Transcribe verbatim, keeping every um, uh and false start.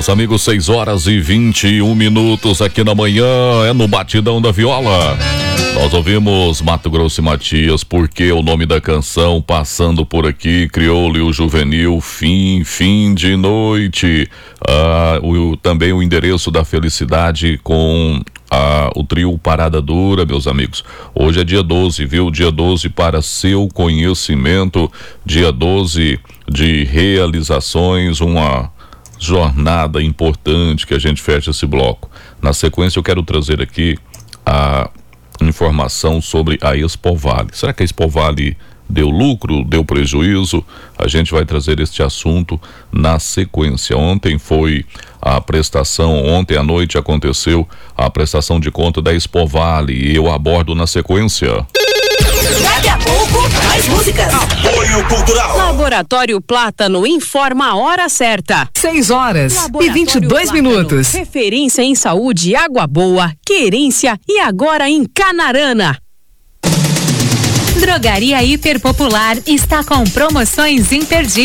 Meus amigos, seis horas e vinte e um minutos aqui na manhã, é no Batidão da Viola. Nós ouvimos Mato Grosso e Matias, porque o nome da canção, passando por aqui, Crioulo e o Juvenil, fim, fim de noite. Ah, o, também o Endereço da Felicidade com ah, o trio Parada Dura, meus amigos. Hoje é dia doze, viu? Dia doze para seu conhecimento, dia doze de realizações, uma jornada importante que a gente fecha esse bloco. Na sequência eu quero trazer aqui a informação sobre a Expovale. Será que a Expovale deu lucro, deu prejuízo? A gente vai trazer este assunto na sequência. Ontem foi a prestação, ontem à noite aconteceu a prestação de conta da Expovale e eu abordo na sequência. Daqui a pouco, mais músicas. Apoio Cultural. Laboratório Plátano informa a hora certa. seis horas e vinte e dois Plátano, minutos. Referência em saúde, água boa, querência e agora em Canarana. Drogaria Hiper Popular está com promoções imperdíveis.